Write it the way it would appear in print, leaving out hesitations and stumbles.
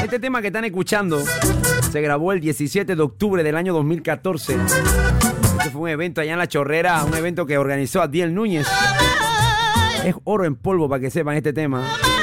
este tema que están escuchando se grabó el 17 de octubre del año 2014. Este fue un evento allá en La Chorrera, un evento que organizó Adiel Núñez. Es oro en polvo para que sepan este tema.